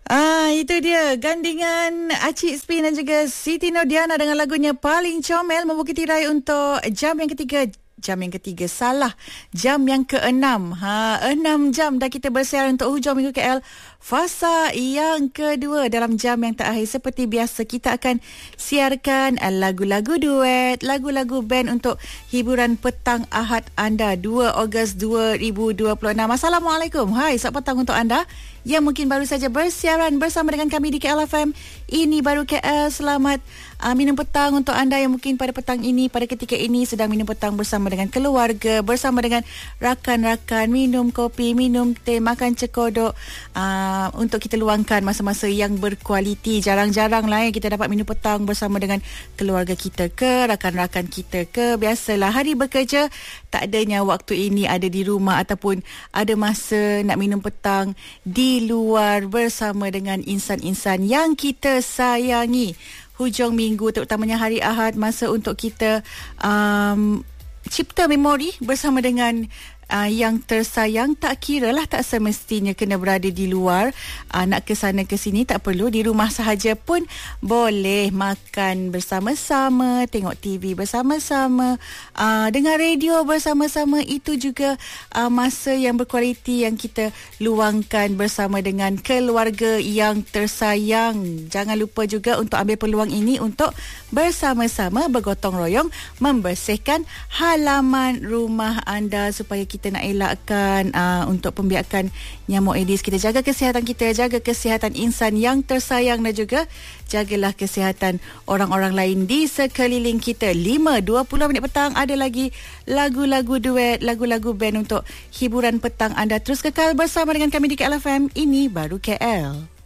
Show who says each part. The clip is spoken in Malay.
Speaker 1: Itu dia gandingan Acik Spin dan juga Siti Nordiana dengan lagunya Paling Comel membuka tirai untuk jam yang ketiga. Jam yang ketiga salah. Jam yang ke-6. 6 jam dah kita bersiar untuk hujung minggu KL. Fasa yang kedua dalam jam yang terakhir. Seperti biasa kita akan siarkan lagu-lagu duet, lagu-lagu band untuk hiburan petang Ahad anda 2 Ogos 2026. Assalamualaikum. Hai, selamat petang untuk anda yang mungkin baru saja bersiaran bersama dengan kami di KL FM. Ini baru KL. Selamat minum petang untuk anda yang mungkin pada petang ini, pada ketika ini sedang minum petang bersama dengan keluarga, bersama dengan rakan-rakan, minum kopi, minum teh, makan cekodok, untuk kita luangkan masa-masa yang berkualiti. Jarang-jarang lah kita dapat minum petang bersama dengan keluarga kita ke, rakan-rakan kita ke. Biasalah hari bekerja, tak adanya waktu ini ada di rumah ataupun ada masa nak minum petang di luar bersama dengan insan-insan yang kita sayangi. Hujung minggu, terutamanya hari Ahad, masa untuk kita cipta memori bersama dengan yang tersayang. Tak kira lah, tak semestinya kena berada di luar, nak ke sana ke sini, tak perlu. Di rumah sahaja pun boleh makan bersama-sama, tengok TV bersama-sama, dengar radio bersama-sama. Itu juga masa yang berkualiti yang kita luangkan bersama dengan keluarga yang tersayang. Jangan lupa juga untuk ambil peluang ini untuk bersama-sama bergotong royong membersihkan halaman rumah anda supaya kita nak elakkan untuk pembiakan nyamuk Aedes. Kita jaga kesihatan kita, jaga kesihatan insan yang tersayang dan juga jagalah kesihatan orang-orang lain di sekeliling kita. 5:20 minit petang, ada lagi lagu-lagu duet, lagu-lagu band untuk hiburan petang anda. Terus kekal bersama dengan kami di KL FM. Ini baru KL.